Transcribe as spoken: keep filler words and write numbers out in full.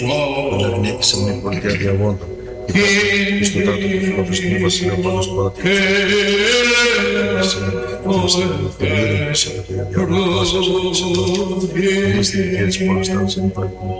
Ερευνήθηκε σε μια πολιτεία διαγώνων. Υπάρχει στο τάτο του φιλόφρυστου του βασιλείου πάντως του παρατήρησης. Είμαστε ελευθερία, είμαστε ελευθερία, διαγώνων, είμαστε ελευθερία, είμαστε ελευθερία, είμαστε ελευθερία,